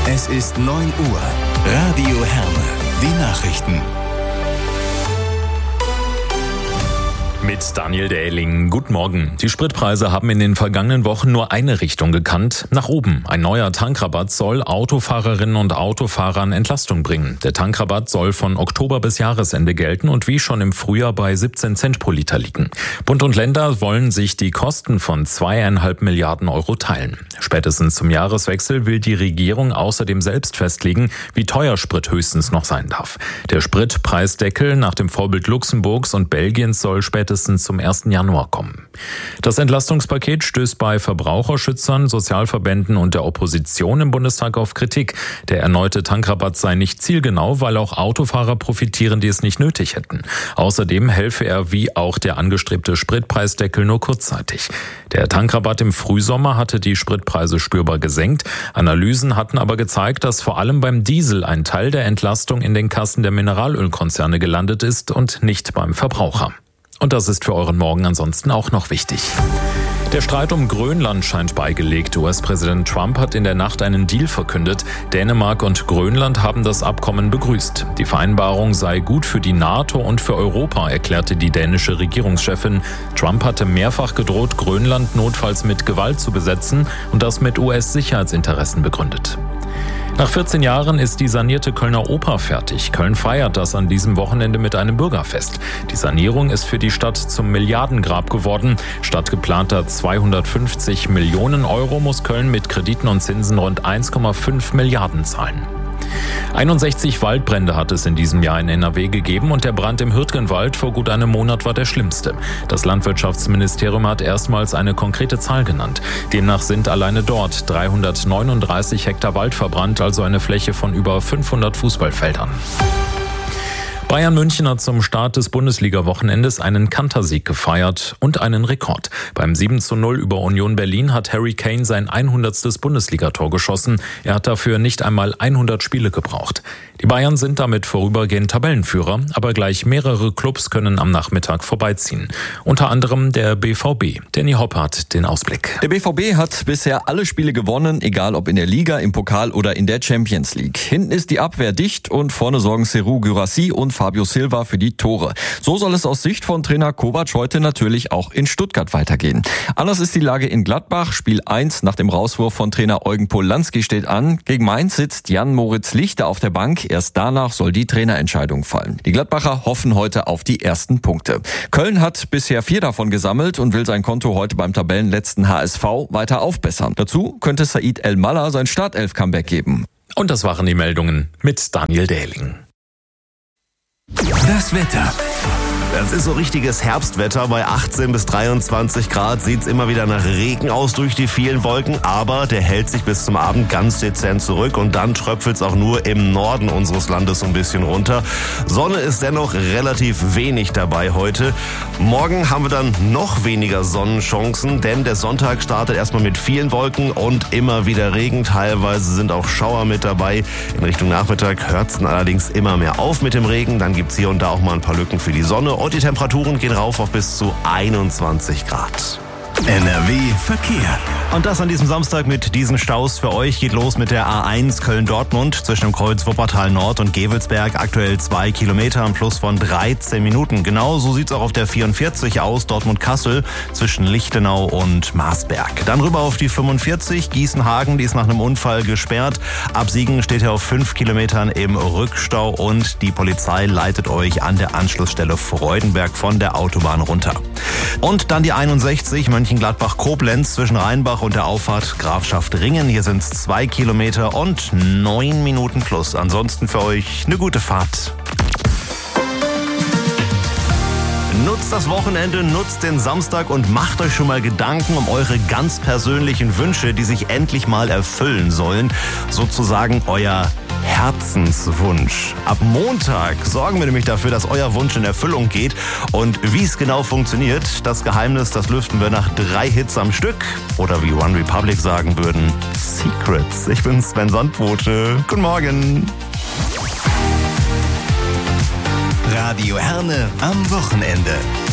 Es ist 9 Uhr. Radio Herne. Die Nachrichten. Mit Daniel Dähling. Guten Morgen. Die Spritpreise haben in den vergangenen Wochen nur eine Richtung gekannt, nach oben. Ein neuer Tankrabatt soll Autofahrerinnen und Autofahrern Entlastung bringen. Der Tankrabatt soll von Oktober bis Jahresende gelten und wie schon im Frühjahr bei 17 Cent pro Liter liegen. Bund und Länder wollen sich die Kosten von 2,5 Milliarden Euro teilen. Spätestens zum Jahreswechsel will die Regierung außerdem selbst festlegen, wie teuer Sprit höchstens noch sein darf. Der Spritpreisdeckel nach dem Vorbild Luxemburgs und Belgiens soll spätestens zum 1. Januar kommen. Das Entlastungspaket stößt bei Verbraucherschützern, Sozialverbänden und der Opposition im Bundestag auf Kritik. Der erneute Tankrabatt sei nicht zielgenau, weil auch Autofahrer profitieren, die es nicht nötig hätten. Außerdem helfe er wie auch der angestrebte Spritpreisdeckel nur kurzzeitig. Der Tankrabatt im Frühsommer hatte die Spritpreise spürbar gesenkt. Analysen hatten aber gezeigt, dass vor allem beim Diesel ein Teil der Entlastung in den Kassen der Mineralölkonzerne gelandet ist und nicht beim Verbraucher. Und das ist für euren Morgen ansonsten auch noch wichtig. Der Streit um Grönland scheint beigelegt. US-Präsident Trump hat in der Nacht einen Deal verkündet. Dänemark und Grönland haben das Abkommen begrüßt. Die Vereinbarung sei gut für die NATO und für Europa, erklärte die dänische Regierungschefin. Trump hatte mehrfach gedroht, Grönland notfalls mit Gewalt zu besetzen und das mit US-Sicherheitsinteressen begründet. Nach 14 Jahren ist die sanierte Kölner Oper fertig. Köln feiert das an diesem Wochenende mit einem Bürgerfest. Die Sanierung ist für die Stadt zum Milliardengrab geworden. Statt geplanter 250 Millionen Euro muss Köln mit Krediten und Zinsen rund 1,5 Milliarden zahlen. 61 Waldbrände hat es in diesem Jahr in NRW gegeben und der Brand im Hürtgenwald vor gut einem Monat war der schlimmste. Das Landwirtschaftsministerium hat erstmals eine konkrete Zahl genannt. Demnach sind alleine dort 339 Hektar Wald verbrannt, also eine Fläche von über 500 Fußballfeldern. Bayern München hat zum Start des Bundesliga-Wochenendes einen Kantersieg gefeiert und einen Rekord. Beim 7:0 über Union Berlin hat Harry Kane sein 100. Bundesligator geschossen. Er hat dafür nicht einmal 100 Spiele gebraucht. Die Bayern sind damit vorübergehend Tabellenführer, aber gleich mehrere Clubs können am Nachmittag vorbeiziehen. Unter anderem der BVB. Danny Hoppe hat den Ausblick. Der BVB hat bisher alle Spiele gewonnen, egal ob in der Liga, im Pokal oder in der Champions League. Hinten ist die Abwehr dicht und vorne sorgen Serhou Guirassy und Fabio Silva für die Tore. So soll es aus Sicht von Trainer Kovac heute natürlich auch in Stuttgart weitergehen. Anders ist die Lage in Gladbach. Spiel 1 nach dem Rauswurf von Trainer Eugen Polanski steht an. Gegen Mainz sitzt Jan-Moritz Lichter auf der Bank. Erst danach soll die Trainerentscheidung fallen. Die Gladbacher hoffen heute auf die ersten Punkte. Köln hat bisher 4 davon gesammelt und will sein Konto heute beim Tabellenletzten HSV weiter aufbessern. Dazu könnte Said El-Mallah sein Startelf-Comeback geben. Und das waren die Meldungen mit Daniel Dähling. Das Wetter. Das ist so richtiges Herbstwetter. Bei 18 bis 23 Grad sieht's immer wieder nach Regen aus durch die vielen Wolken, aber der hält sich bis zum Abend ganz dezent zurück und dann tröpfelt's auch nur im Norden unseres Landes so ein bisschen runter. Sonne ist dennoch relativ wenig dabei heute. Morgen haben wir dann noch weniger Sonnenchancen, denn der Sonntag startet erstmal mit vielen Wolken und immer wieder Regen. Teilweise sind auch Schauer mit dabei. In Richtung Nachmittag hört's dann allerdings immer mehr auf mit dem Regen. Dann gibt's hier und da auch mal ein paar Lücken für die Sonne. Und die Temperaturen gehen rauf auf bis zu 21 Grad. NRW Verkehr. Und das an diesem Samstag mit diesen Staus für euch. Geht los mit der A1 Köln-Dortmund zwischen dem Kreuz Wuppertal Nord und Gevelsberg. Aktuell 2 Kilometer, ein Plus von 13 Minuten. Genau so sieht's auch auf der 44 aus, Dortmund-Kassel zwischen Lichtenau und Marsberg. Dann rüber auf die 45, Gießen-Hagen, die ist nach einem Unfall gesperrt. Ab Siegen steht ihr auf 5 Kilometern im Rückstau und die Polizei leitet euch an der Anschlussstelle Freudenberg von der Autobahn runter. Und dann die 61, Mönchengladbach-Koblenz zwischen Rheinbach und der Auffahrt Grafschaft Ringen. Hier sind es 2 Kilometer und 9 Minuten plus. Ansonsten für euch eine gute Fahrt. Nutzt das Wochenende, nutzt den Samstag und macht euch schon mal Gedanken um eure ganz persönlichen Wünsche, die sich endlich mal erfüllen sollen. Sozusagen euer Herzenswunsch. Ab Montag sorgen wir nämlich dafür, dass euer Wunsch in Erfüllung geht. Und wie es genau funktioniert, das Geheimnis, das lüften wir nach 3 Hits am Stück. Oder wie One Republic sagen würden, Secrets. Ich bin Sven Sandbote. Guten Morgen. Radio Herne am Wochenende.